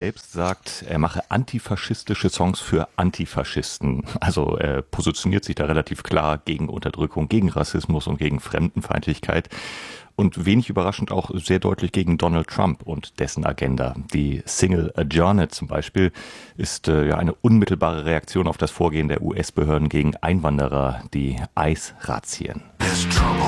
selbst sagt, er mache antifaschistische Songs für Antifaschisten. Also er positioniert sich da relativ klar gegen Unterdrückung, gegen Rassismus und gegen Fremdenfeindlichkeit. Und wenig überraschend auch sehr deutlich gegen Donald Trump und dessen Agenda. Die Single A Journey zum Beispiel ist eine unmittelbare Reaktion auf das Vorgehen der US-Behörden gegen Einwanderer, die ICE-Razzien. There's trouble